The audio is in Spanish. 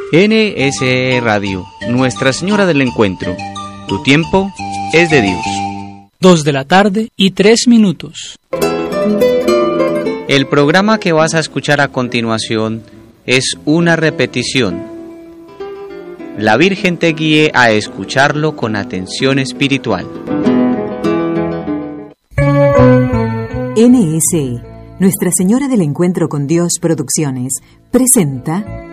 NSE Radio, Nuestra Señora del Encuentro. Tu tiempo es de Dios. 2:03 p.m. El programa que vas a escuchar a continuación es una repetición. La Virgen te guíe a escucharlo con atención espiritual. NSE, Nuestra Señora del Encuentro con Dios Producciones, presenta